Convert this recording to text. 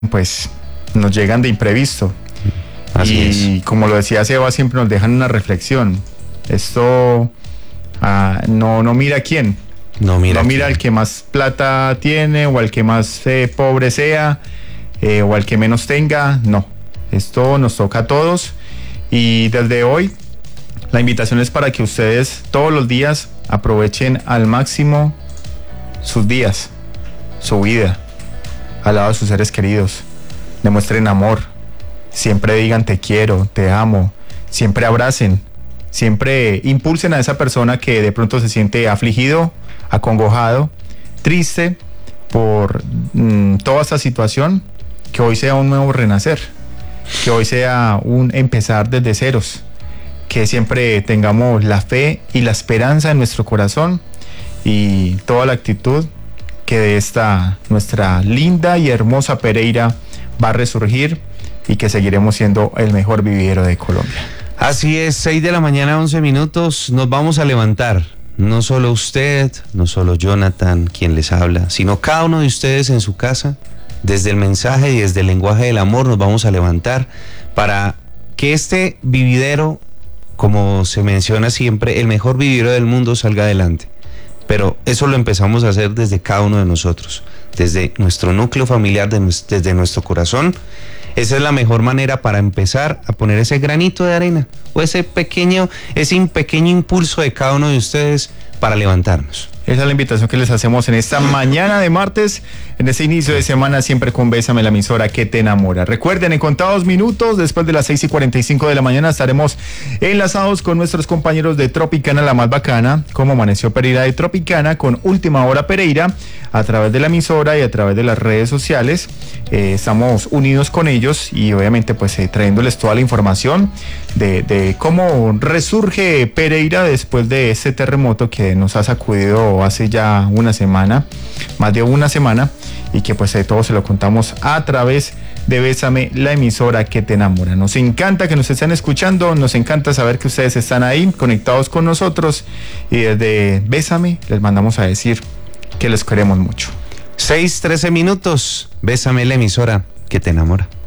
pues nos llegan de imprevisto. Así es. Como lo decía Seba, siempre nos dejan una reflexión. Esto no mira a quién. No mira al que más plata tiene o al que más pobre sea o al que menos tenga. No, esto nos toca a todos. Y desde hoy la invitación es para que ustedes todos los días aprovechen al máximo sus días, su vida, al lado de sus seres queridos. Demuestren amor, siempre digan te quiero, te amo, siempre abracen, siempre impulsen a esa persona que de pronto se siente afligido, acongojado, triste por toda esta situación. Que hoy sea un nuevo renacer, que hoy sea un empezar desde ceros, que siempre tengamos la fe y la esperanza en nuestro corazón y toda la actitud que de esta nuestra linda y hermosa Pereira va a resurgir y que seguiremos siendo el mejor vividero de Colombia. Así es, 6 de la mañana, 11 minutos, nos vamos a levantar. No solo usted, no solo Jonathan, quien les habla, sino cada uno de ustedes en su casa. Desde el mensaje y desde el lenguaje del amor nos vamos a levantar para que este vividero, como se menciona siempre, el mejor vividero del mundo salga adelante. Pero eso lo empezamos a hacer desde cada uno de nosotros, desde nuestro núcleo familiar, desde nuestro corazón. Esa es la mejor manera para empezar a poner ese granito de arena o ese pequeño impulso de cada uno de ustedes para levantarnos. Esa es la invitación que les hacemos en esta mañana de martes, en este inicio de semana, siempre con Bésame, la emisora que te enamora. Recuerden, en contados minutos, después de las 6:45 de la mañana, estaremos enlazados con nuestros compañeros de Tropicana, la más bacana, como amaneció Pereira de Tropicana, con Última Hora Pereira, a través de la emisora y a través de las redes sociales. Estamos unidos con ellos y obviamente pues trayéndoles toda la información de cómo resurge Pereira después de ese terremoto que nos ha sacudido hace ya una semana, más de una semana, y que pues todo se lo contamos a través de Bésame, la emisora que te enamora. Nos encanta que nos estén escuchando, nos encanta saber que ustedes están ahí conectados con nosotros y desde Bésame les mandamos a decir que les queremos mucho. 6:13 minutos, Bésame, la emisora que te enamora.